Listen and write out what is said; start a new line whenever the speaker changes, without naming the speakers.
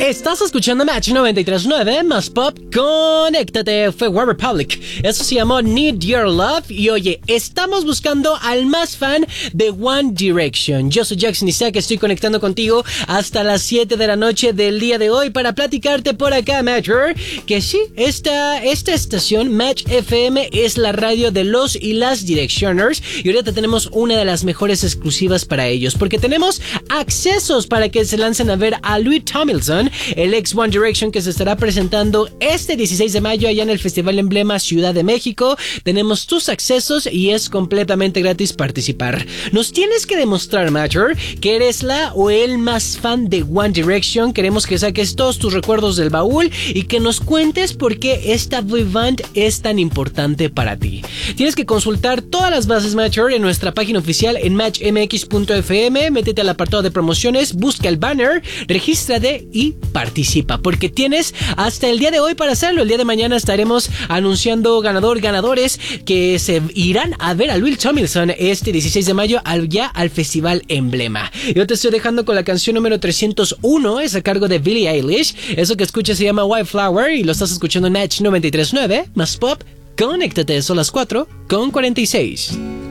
Estás escuchando Match 93.9 más pop. Conéctate, fue One Republic. Eso se llamó Need Your Love. Y oye, estamos buscando al más fan de One Direction. Yo soy Jackson Isaac, estoy conectando contigo hasta las 7 de la noche del día de hoy para platicarte por acá, Matcher, que sí, esta estación, Match FM, es la radio de los y las Directioners. Y ahorita tenemos una de las mejores exclusivas para ellos, porque tenemos accesos para que se lancen a ver a Louis Tomlinson, el ex One Direction, que se estará presentando este 16 de mayo allá en el Festival Emblema Ciudad de México. Tenemos tus accesos y es completamente gratis participar. Nos tienes que demostrar, Matcher, que eres la o el más fan de One Direction. Queremos que saques todos tus recuerdos del baúl y que nos cuentes por qué esta boy band es tan importante para ti. Tienes que consultar todas las bases, Matcher, en nuestra página oficial en matchmx.fm. Métete al apartado de promociones, busca el banner, regístrate y participa, porque tienes hasta el día de hoy para hacerlo. El día de mañana estaremos anunciando ganadores que se irán a ver a Louis Tomlinson este 16 de mayo allá al Festival Emblema. Yo te estoy dejando con la canción número 301, es a cargo de Billie Eilish. Eso que escuchas se llama White Flower y lo estás escuchando en Match 93.9 más pop. Conéctate, son las 4:46.